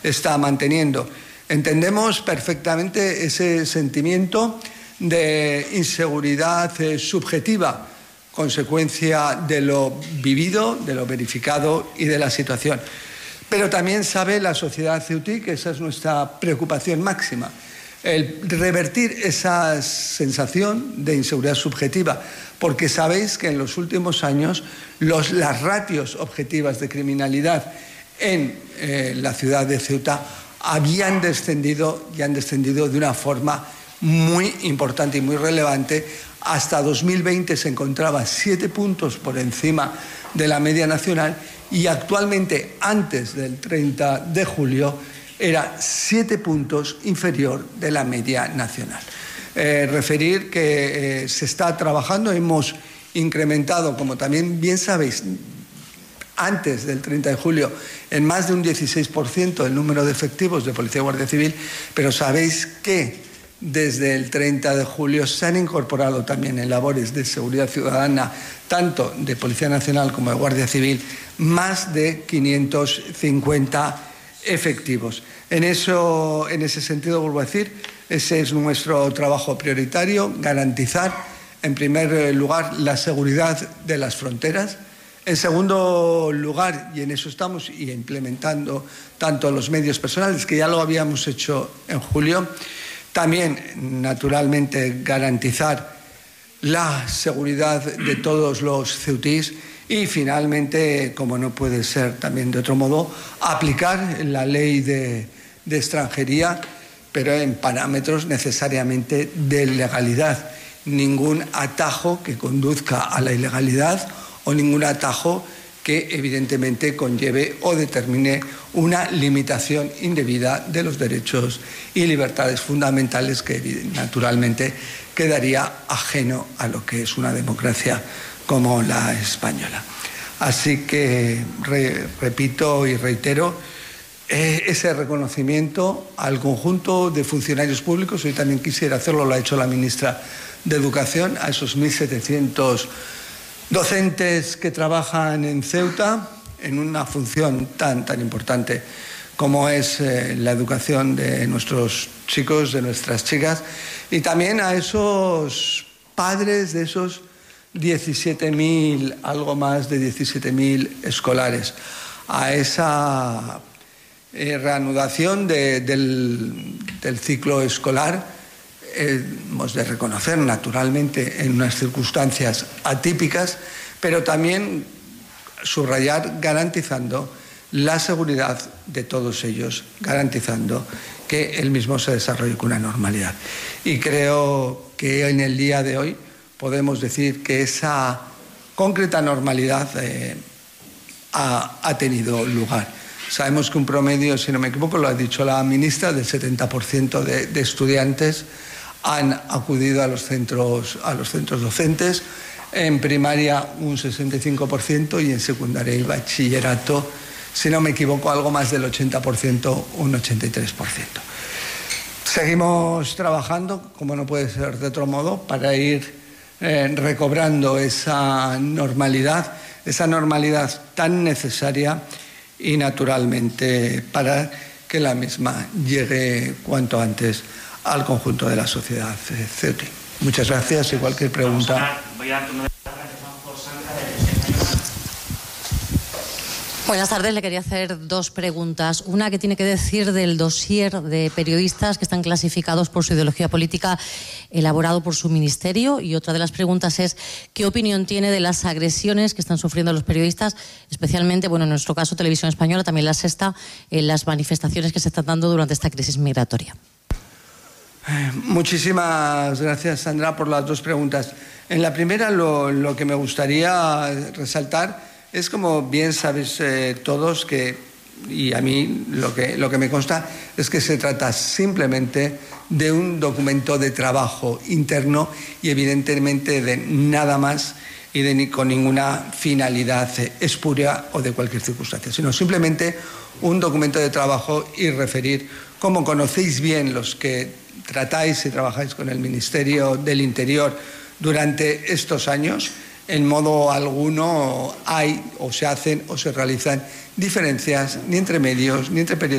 está manteniendo. Entendemos perfectamente ese sentimiento de inseguridad subjetiva, consecuencia de lo vivido, de lo verificado y de la situación. Pero también sabe la sociedad ceutí que esa es nuestra preocupación máxima, el revertir esa sensación de inseguridad subjetiva, porque sabéis que en los últimos años las ratios objetivas de criminalidad en la ciudad de Ceuta habían descendido y han descendido de una forma muy importante y muy relevante. Hasta 2020 se encontraba 7 puntos por encima de la media nacional y actualmente, antes del 30 de julio, era 7 puntos inferior de la media nacional. Referir que se está trabajando, hemos incrementado, como también bien sabéis, antes del 30 de julio, en más de un 16% el número de efectivos de Policía y Guardia Civil, pero sabéis que desde el 30 de julio se han incorporado también en labores de seguridad ciudadana, tanto de Policía Nacional como de Guardia Civil, más de 550 efectivos. En ese sentido, vuelvo a decir, ese es nuestro trabajo prioritario, garantizar, en primer lugar, la seguridad de las fronteras. En segundo lugar, y en eso estamos, y implementando tanto los medios personales, que ya lo habíamos hecho en julio, también, naturalmente, garantizar la seguridad de todos los ceutíes y, finalmente, como no puede ser también de otro modo, aplicar la ley de extranjería, pero en parámetros necesariamente de legalidad. Ningún atajo que conduzca a la ilegalidad o ningún atajo que evidentemente conlleve o determine una limitación indebida de los derechos y libertades fundamentales que naturalmente quedaría ajeno a lo que es una democracia como la española. Así que repito y reitero ese reconocimiento al conjunto de funcionarios públicos. Hoy también quisiera hacerlo, lo ha hecho la ministra de Educación, a esos 1.700 docentes que trabajan en Ceuta en una función tan importante como es la educación de nuestros chicos, de nuestras chicas, y también a esos padres de esos 17.000, algo más de 17.000 escolares, a esa reanudación del ciclo escolar. Hemos de reconocer, naturalmente, en unas circunstancias atípicas, pero también subrayar garantizando la seguridad de todos ellos, garantizando que el mismo se desarrolle con una normalidad. Y creo que en el día de hoy podemos decir que esa concreta normalidad ha tenido lugar. Sabemos que un promedio, si no me equivoco, lo ha dicho la ministra, del 70% de estudiantes han acudido a los centros docentes, en primaria un 65% y en secundaria y bachillerato, si no me equivoco, algo más del 80%, un 83%. Seguimos trabajando, como no puede ser de otro modo, para ir recobrando esa normalidad tan necesaria y, naturalmente, para que la misma llegue cuanto antes al conjunto de la sociedad ceutí. Muchas gracias y cualquier pregunta. Buenas tardes, le quería hacer 2 preguntas. Una que tiene que decir del dossier de periodistas que están clasificados por su ideología política elaborado por su ministerio, y otra de las preguntas es ¿qué opinión tiene de las agresiones que están sufriendo los periodistas, especialmente, en nuestro caso Televisión Española, también La Sexta, en las manifestaciones que se están dando durante esta crisis migratoria? Muchísimas gracias, Sandra, por las 2 preguntas. En la primera, lo que me gustaría resaltar es, como bien sabéis todos, y a mí lo que me consta es que se trata simplemente de un documento de trabajo interno y evidentemente de nada más y con ninguna finalidad espuria o de cualquier circunstancia, sino simplemente un documento de trabajo y referir, como conocéis bien los que tratáis y trabajáis con el Ministerio del Interior durante estos años, en modo alguno hay o se hacen o se realizan diferencias ni entre medios, ni entre periodistas,